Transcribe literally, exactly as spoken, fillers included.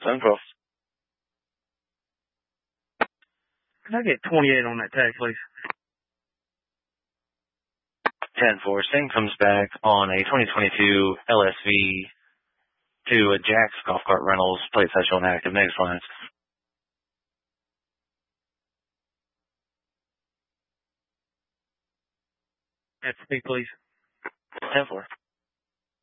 seven twelve. Can I get twenty-eight on that tag, please? ten four. Sting comes back on a twenty twenty-two L S V to a Jack's Golf Cart Rentals, plate special and active. Next lines. That's me, please. ten four.